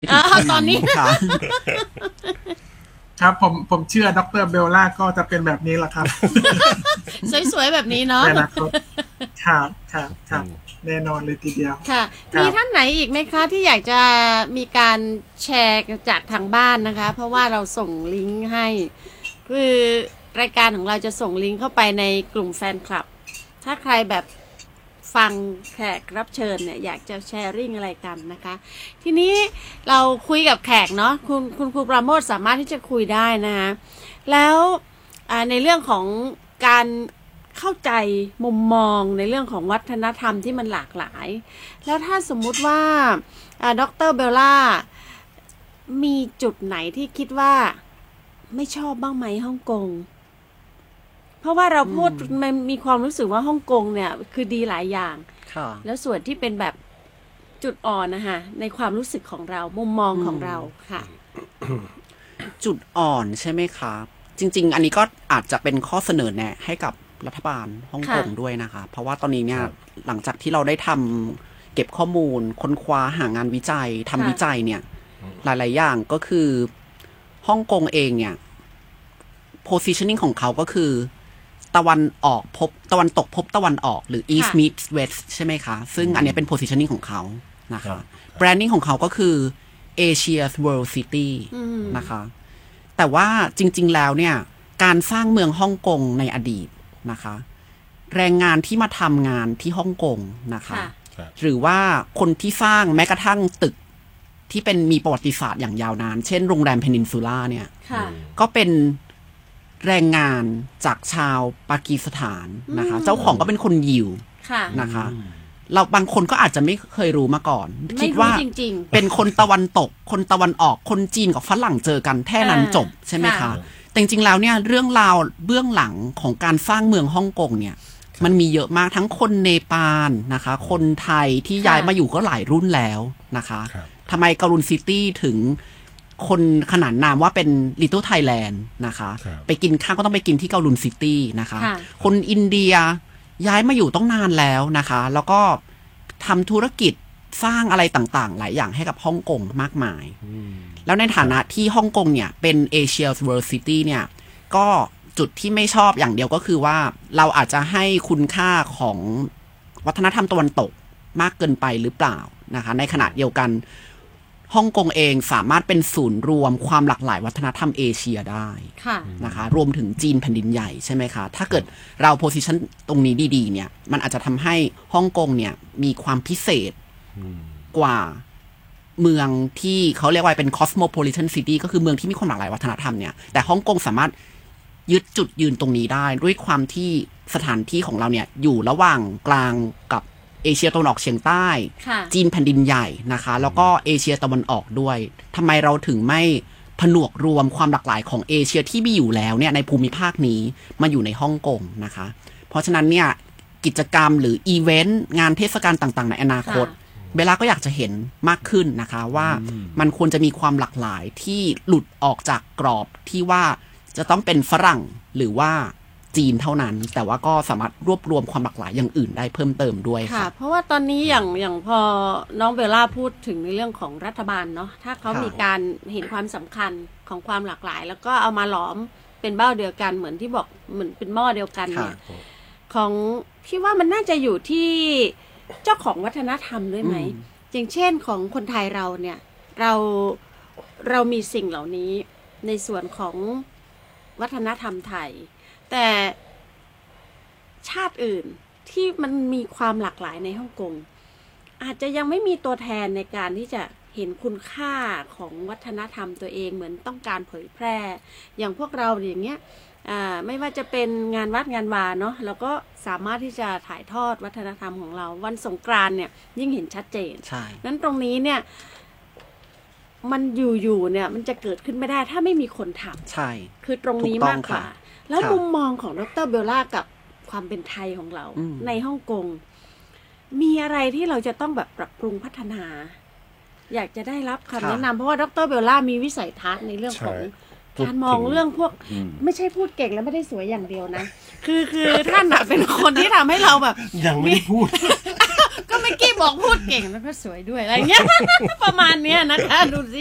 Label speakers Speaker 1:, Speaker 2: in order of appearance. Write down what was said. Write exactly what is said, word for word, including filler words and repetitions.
Speaker 1: อ๋อตอนนี้
Speaker 2: ครับผมผมเชื่อดรเบลล่าก็จะเป็นแบบนี้แหละครับ
Speaker 1: สวยๆแบบนี้เนาะ
Speaker 2: ครับครับครับแน่นอนเลยทีเดียว
Speaker 1: ค่ะมีท่านไหนอีกไหมคะที่อยากจะมีการแชร์จากทางบ้านนะคะเพราะว่าเราส่งลิงก์ให้คือรายการของเราจะส่งลิงก์เข้าไปในกลุ่มแฟนคลับถ้าใครแบบฟังแขกรับเชิญเนี่ยอยากจะแชร์ริ่งอะไรกันนะคะทีนี้เราคุยกับแขกเนาะคุณคุณครูปราโมทสามารถที่จะคุยได้นะคะแล้วในเรื่องของการเข้าใจมุมมองในเรื่องของวัฒนธรรมที่มันหลากหลายแล้วถ้าสมมุติว่าดรเบลล่ามีจุดไหนที่คิดว่าไม่ชอบบ้างไหมฮ่องกงเพราะว่าเราพูดมันมีความรู้สึกว่าฮ่องกงเนี่ยคือดีหลายอย่างแล้วส่วนที่เป็นแบบจุดอ่อนนะคะในความรู้สึกของเรามุมมองของเราค่ะ
Speaker 3: จุดอ่อนใช่ไหมครับจริงๆอันนี้ก็อาจจะเป็นข้อเสนอแนะให้กับรัฐบาลฮ่องกงด้วยนะคะเพราะว่าตอนนี้เนี่ยหลังจากที่เราได้ทำเก็บข้อมูลค้นคว้าหางานวิจัยทำวิจัยเนี่ยหลายๆอย่างก็คือฮ่องกงเองเนี่ย positioning ของเขาก็คือตะวันออกพบตะวันตกพบตะวันออกหรือ east meets west ใช่ไหมคะซึ่งอันนี้เป็น positioning ของเขานะคะ branding ของเขาก็คือ Asia's World City นะคะแต่ว่าจริงๆแล้วเนี่ยการสร้างเมืองฮ่องกงในอดีตนะคะแรงงานที่มาทำงานที่ฮ่องกงนะคะหรือว่าคนที่สร้างแม้กระทั่งตึกที่เป็นมีประวัติศาสตร์อย่างยาวนานเช่นโรงแรมเพนินซูล่าเนี่ยก็เป็นแรงงานจากชาวปากีสถานนะคะเจ้าของก็เป็นคนยิวนะคะเราบางคนก็อาจจะไม่เคยรู้มาก่อนคิดว่าเป็นคนตะวันตกคนตะวันออกคนจีนกับฝรั่งเจอกันแค่นั้นจบใช่ไหมคะแต่จริงๆแล้วเนี่ยเรื่องราวเบื้องหลังของการสร้างเมืองฮ่องกงเนี่ยมันมีเยอะมากทั้งคนเนปาลนะคะคนไทยที่ย้ายมาอยู่ก็หลายรุ่นแล้วนะคะทำไมการุณซิตี้ถึงคนขนานนามว่าเป็น Little Thailand นะคะไปกินข้าวก็ต้องไปกินที่เกาลุนซิตี้นะคะคนอินเดียย้ายมาอยู่ต้องนานแล้วนะคะแล้วก็ทำธุรกิจสร้างอะไรต่างๆหลายอย่างให้กับฮ่องกงมากมายแล้วในฐานะที่ฮ่องกงเนี่ยเป็น Asia's World City เนี่ยก็จุดที่ไม่ชอบอย่างเดียวก็คือว่าเราอาจจะให้คุณค่าของวัฒนธรรมตะวันตกมากเกินไปหรือเปล่านะคะในขณะเดียวกันฮ่องกงเองสามารถเป็นศูนย์รวมความหลากหลายวัฒนธรรมเอเชียได้นะคะรวมถึงจีนแผ่นดินใหญ่ใช่ไหมคะถ้าเกิดเราโพสิชันตรงนี้ดีๆเนี่ยมันอาจจะทำให้ฮ่องกงเนี่ยมีความพิเศษกว่าเมืองที่เขาเรียกว่าเป็น cosmopolitan city ก็คือเมืองที่มีความหลากหลายวัฒนธรรมเนี่ยแต่ฮ่องกงสามารถยึดจุดยืนตรงนี้ได้ด้วยความที่สถานที่ของเราเนี่ยอยู่ระหว่างกลางกับเอเชียตะวันออกเฉียงใต้จีนแผ่นดินใหญ่นะคะแล้วก็เอเชียตะวันออกด้วยทำไมเราถึงไม่ผนวกรวมความหลากหลายของเอเชียที่มีอยู่แล้วเนี่ยในภูมิภาคนี้มาอยู่ในฮ่องกงนะคะเพราะฉะนั้นเนี่ยกิจกรรมหรืออีเวนต์งานเทศกาลต่างๆในอนาคตเวลาก็อยากจะเห็นมากขึ้นนะคะว่ามันควรจะมีความหลากหลายที่หลุดออกจากกรอบที่ว่าจะต้องเป็นฝรั่งหรือว่าจีนเท่านั้นแต่ว่าก็สามารถรวบรวมความหลากหลายอย่างอื่นได้เพิ่มเติมด้วยค่ะ
Speaker 1: เพราะว่าตอนนี้อย่างอย่างพอน้องเบลล่าพูดถึงในเรื่องของรัฐบาลเนาะถ้าเขามีการเห็นความสำคัญของความหลากหลายแล้วก็เอามาหลอมเป็นเบ้าเดียวกันเหมือนที่บอกเหมือนเป็นหม้อเดียวกันเนี่ยของพี่ว่ามันน่าจะอยู่ที่เจ้าของวัฒนธรรมด้วยไหมอย่างเช่นของคนไทยเราเนี่ยเราเรามีสิ่งเหล่านี้ในส่วนของวัฒนธรรมไทยแต่ชาติอื่นที่มันมีความหลากหลายในฮ่องกงอาจจะยังไม่มีตัวแทนในการที่จะเห็นคุณค่าของวัฒนธรรมตัวเองเหมือนต้องการเผยแพร่อย่างพวกเราอย่างเงี้ยไม่ว่าจะเป็นงานวัดงานวาเนาะเราก็สามารถที่จะถ่ายทอดวัฒนธรรมของเราวันสงกรานต์เนี่ยยิ่งเห็นชัดเจนนั้นตรงนี้เนี่ยมันอยู่ๆเนี่ยมันจะเกิดขึ้นไม่ได้ถ้าไม่มีคนทำใช่คือตรงนี้มากกว่าแล้วมุมมองของดรเบลล่ากับความเป็นไทยของเราในฮ่องกงมีอะไรที่เราจะต้องแบบปรับปรุงพัฒนาอยากจะได้รับคำแนะนำเพราะว่าดรเบลล่ามีวิสัยทัศน์ในเรื่องของการมองเรื่องพวกไม่ใช่พูดเก่งแล้วไม่ได้สวยอย่างเดียวนะคือคือท่านอะเป็นคนที่ทำให้เราแบบ
Speaker 4: ยังไม่พูด
Speaker 1: ก็เมื่อกี้บอกพูดเก่งแล้วก็สวยด้วยอะไรเงี้ย ประมาณเนี้ยนะคะดูสิ